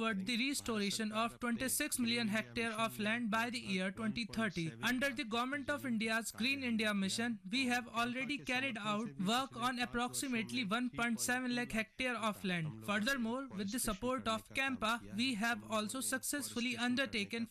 toward the restoration of 26 million hectares of land by the year 2030. Under the Government of India's Green India Mission, we have already carried out work on approximately 1.7 lakh hectares of land. Furthermore, with the support of CAMPA, we have also successfully undertaken